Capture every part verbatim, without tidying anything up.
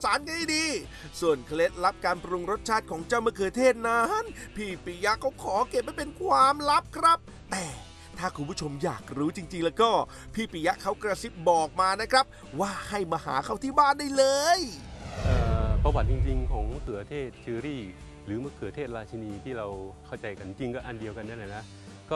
สารกันให้ดีส่วนเคล็ดลับการปรุงรสชาติของเจ้ามะเขือเทศนั้นพี่ปิยะเขาขอเก็บไว้เป็นความลับครับแต่ถ้าคุณผู้ชมอยากรู้จริงๆแล้วก็พี่ปิยะเขากระซิบบอกมานะครับว่าให้มาหาเขาที่บ้านได้เลยประวัติจริงๆของมะเขือเทศเชอรี่หรือมะเขือเทศราชินีที่เราเข้าใจกันจริงก็อันเดียวกันนั่นแหละนะก็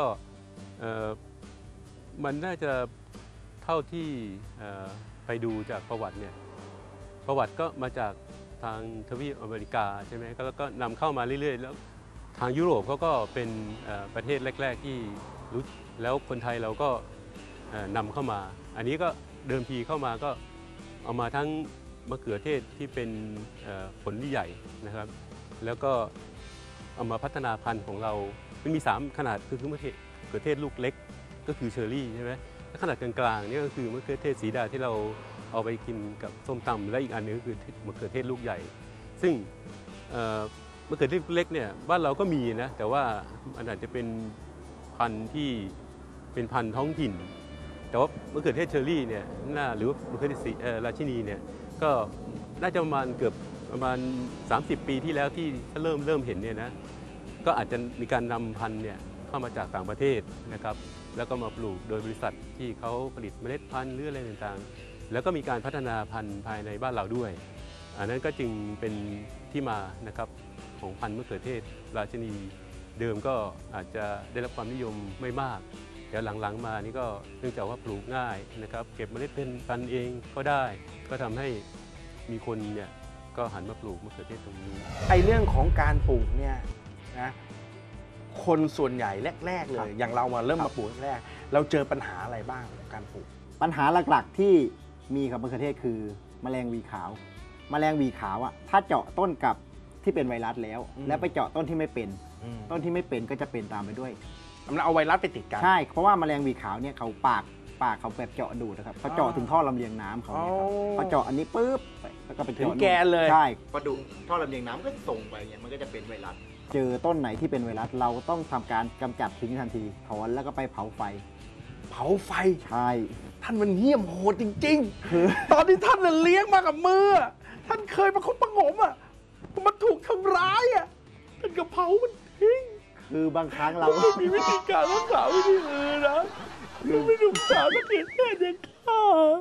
มันน่าจะเท่าที่ไปดูจากประวัติเนี่ยประวัติก็มาจากทางทวีปอเมริกาใช่ไหมแล้วก็นำเข้ามาเรื่อยๆแล้วทางยุโรปเขาก็เป็นประเทศแรกๆที่รู้แล้วคนไทยเราก็นำเข้ามาอันนี้ก็เดิมทีเข้ามาก็เอามาทั้งมะเขือเทศที่เป็นผลที่ใหญ่นะครับแล้วก็เอามาพัฒนาพันธุ์ของเรามันมีสามขนาดคือมะเขือเทศลูกเล็กก็คือเชอร์รี่ใช่ไหมขนาดกลางๆนี่ก็คือมะเขือเทศสีดาที่เราเอาไปกินกับส้มตำและอีกอันนึงก็คือมะเขือเทศลูกใหญ่ซึ่งมะเขือเทศเล็กเนี่ยบ้านเราก็มีนะแต่ว่ามันอาจจะเป็นพันธุ์ที่เป็นพันธุ์ท้องถิ่นแต่ว่ามะเขือเทศเชอร์รี่เนี่ยน่าหรือว่ามะเขือเทศราชินีเนี่ยก็น่าจะประมาณเกือบประมาณสามสิบปีที่แล้วที่เริ่มเริ่มเห็นเนี่ยนะก็อาจจะมีการนำพันธุ์เนี่ยเข้ามาจากต่างประเทศนะครับแล้วก็มาปลูกโดยบริษัทที่เขาผลิตเมล็ดพันธุ์หรืออะไรต่างๆแล้วก็มีการพัฒนาพันธุ์ภายในบ้านเราด้วยอันนั้นก็จึงเป็นที่มานะครับของพันธุ์มะเขือเทศราชินีเดิมก็อาจจะได้รับความนิยมไม่มากแต่หลังๆมานี่ก็เนื่องจากว่าปลูกง่ายนะครับเก็บเมล็ดพันธุ์เองก็ได้ก็ทำให้มีคนเนี่ยก็หันมาปลูกมะเขือเทศตรงนี้ไอเรื่องของการปลูกเนี่ยนะคนส่วนใหญ่แรกๆเลยอย่างเรามาเริ่มมาปลูกแรกเราเจอปัญหาอะไรบ้างกับการปลูกปัญหาหลักๆที่มีกับมะเขือเทศคือแมลงวีขาวแมลงวีขาวอ่ะถ้าเจาะต้นกับที่เป็นไวรัสแล้วแล้วไปเจาะต้นที่ไม่เป็นต้นที่ไม่เป็นก็จะเป็นตามไปด้วยมันเอาไวรัสไปติดกันใช่เพราะว่าแมลงวีขาวเนี่ยเขาปากปากเขาแบบเจาะดูดนะครับเขาเจาะถึงท่อลำเลียงน้ำเขาเนี่ยครับเขาเจาะอันนี้ปุ๊บแล้วก็ไปถึงแกนเลยใช่พอดูท่อลำเลียงน้ำก็ส่งไปเนี่ยมันก็จะเป็นไวรัสเจอต้นไหนที่เป็นไวรัสเราต้องทำการกำจัดทิ้งทันทีถอนแล้วก็ไปเผาไฟเผาไฟใช่ท่านมันเหี้ยมโหดจริงๆคือตอนที่ท่านเลี้ยงมากับมือท่านเคยประคบประงมอ่ะมันถูกทำร้ายอ่ะท่านก็เผามันทิ้งคือบางครั้งเราไม่มีวิธีการรักษาวิธีอื่นนะคือไม่ถูกสารเกษตรแค่เด็กข้า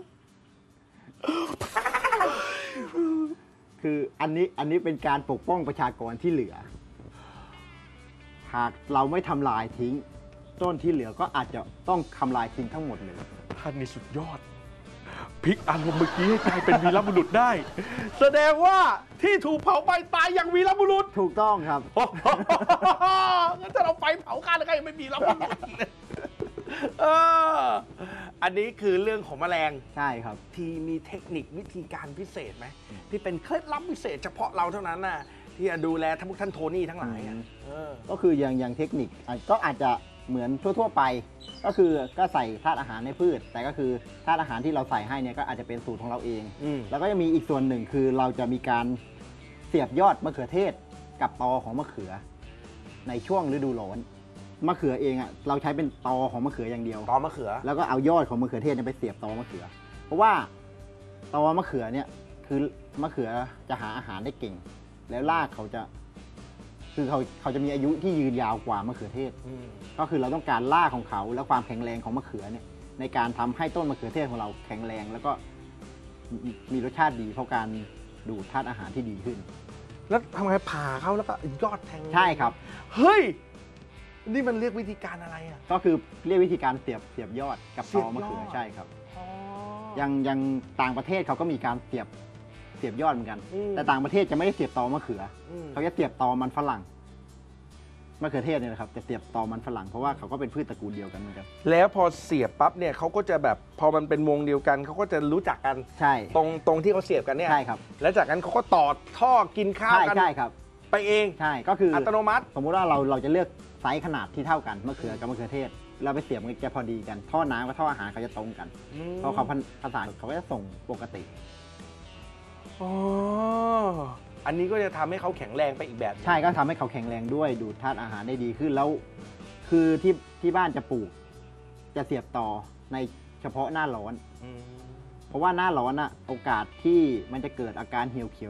คืออันนี้อันนี้เป็นการปกป้องประชากรที่เหลือหากเราไม่ทำลายทิ้งต้นที่เหลือก็อาจจะต้องทำลายทิ้งทั้งหมดเลยท่านนี่สุดยอดพลิกอารมณ์เมื่อกี้ให้กลายเป็นวีรบุรุษได้แสดงว่าที่ถูกเผาไปตายอย่างวีรบุรุษถูกต้องครับงั้นถ้าเราไฟเผากันแล้วก็ยังไม่มีวีรบุรุษเอออันนี้คือเรื่องของแมลงใช่ครับที่มีเทคนิควิธีการพิเศษไหมที่เป็นเคล็ดลับพิเศษเฉพาะเราเท่านั้นน่ะที่จะดูแลทั้งพวกท่านโทนี่ทั้งหลายก็คืออย่างอย่างเทคนิคก็อาจจะเหมือนทั่วๆไปก็คือก็ใส่ธาตุอาหารในพืชแต่ก็คือธาตุอาหารที่เราใส่ให้เนี่ยก็อาจจะเป็นสูตรของเราเองแล้วก็จะมีอีกส่วนหนึ่งคือเราจะมีการเสียบยอดมะเขือเทศกับตอของมะเขือในช่วงฤดูร้อนมะเขือเองอ่ะเราใช้เป็นตอของมะเขืออย่างเดียวตอมะเขือแล้วก็เอายอดของมะเขือเทศไปเสียบตอมะเขือเพราะว่าตอมะเขือเนี่ยคือมะเขือจะหาอาหารได้เก่งแล้วรากเขาจะคือเขาเขาจะมีอายุที่ยืนยาวกว่ามะเขือเทศก็คือเราต้องการรากของเขาและความแข็งแรงของมะเขือเนี่ยในการทำให้ต้นมะเขือเทศของเราแข็งแรงแล้วก็มีรสชาติดีเพราะการดูดธาตุอาหารที่ดีขึ้นแล้วทำไงผ่าเขาแล้วก็ยอดแทงใช่ครับเฮ้ยนี่มันเรียกวิธีการอะไรอ่ะก็คือเรียกวิธีการเสียบเสียบยอดกับตอมะเขือใช่ครับยังยังต่างประเทศเขาก็มีการเสียบเสียบยอดเหมือนกันแต่ต่างประเทศจะไม่ได้เสียบตอมะเขือเขาจะเสียบตอมันฝรั่งมะเขือเทศเนี่ยนะครับจะเสียบตอมันฝรั่งเพราะว่าเขาก็เป็นพืชตระกูลเดียวกันเหมือนกันแล้วพอเสียบปั๊บเนี่ยเขาก็จะแบบพอมันเป็นวงเดียวกันเขาก็จะรู้จักกันใช่ตรงตรงที่เขาเสียบกันเนี่ยใช่ครับแล้วจากนั้นเขาก็ต่อท่อกินข้าวกันใช่ครับไปเองใช่ก็คืออัตโนมัติสมมุติว่าเราเราจะเลือกไซส์ขนาดที่เท่ากันมะเขือกับมะเขือเทศเราไปเสียบมันจะพอดีกันท่อน้ำกับท่ออาหารเขาจะตรงกันพอเขาผสานเขาก็จะส่งปกติอ๋ออันนี้ก็จะทำให้เขาแข็งแรงไปอีกแบบใช่ก็ทำให้เขาแข็งแรงด้วยดูดธาตุอาหารได้ดีขึ้นแล้วคือที่ที่บ้านจะปลูกจะเสียบต่อในเฉพาะหน้าร้อนราะว่าหน้าร้อนอะโอกาสที่มันจะเกิดอาการเหี่ยวเขียว